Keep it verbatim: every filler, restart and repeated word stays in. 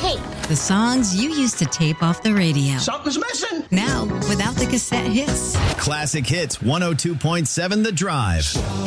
tape. The songs you used to tape off the radio. Something's missing. Now, without the cassette hits. Classic Hits one oh two point seven The Drive.